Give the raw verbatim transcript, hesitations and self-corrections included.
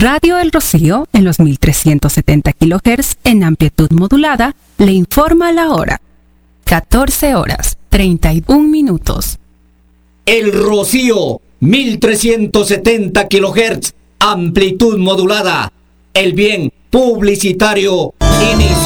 Radio El Rocío, en los mil trescientos setenta kilohertz en amplitud modulada, le informa la hora. catorce horas, treinta y un minutos. El Rocío, mil trescientos setenta kilohertz, amplitud modulada. El bien publicitario inicia.